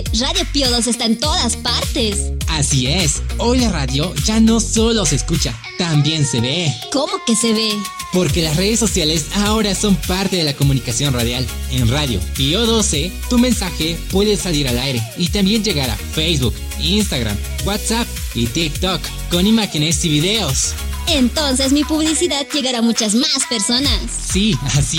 Radio Pío 2 está en todas partes. Así es, hoy la radio ya no solo se escucha, también se ve. ¿Cómo que se ve? Porque las redes sociales ahora son parte de la comunicación radial. En Radio Pío 12, tu mensaje puede salir al aire y también llegar a Facebook, Instagram, WhatsApp y TikTok con imágenes y videos. Entonces mi publicidad llegará a muchas más personas. Sí, así